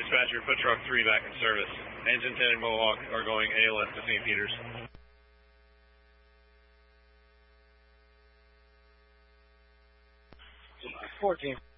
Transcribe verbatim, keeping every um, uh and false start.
Dispatcher, put truck three back in service. Engine ten and Mohawk are going A L S to Saint Peters. fourteen.